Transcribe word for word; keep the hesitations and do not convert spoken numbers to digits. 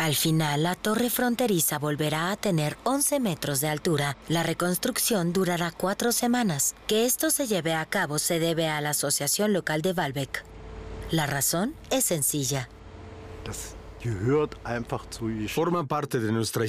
Al final, la torre fronteriza volverá a tener once metros de altura. La reconstrucción durará cuatro semanas. Que esto se lleve a cabo se debe a la Asociación Local de Baalbek. La razón es sencilla. Das gehört einfach zu Forma parte de nuestra